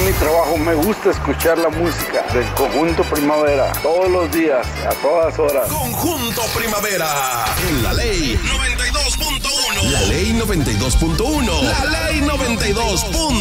mi trabajo me gusta escuchar la música del Conjunto Primavera todos los días, a todas horas. Conjunto Primavera, en la ley 92.1. La ley 92.1. La ley 92.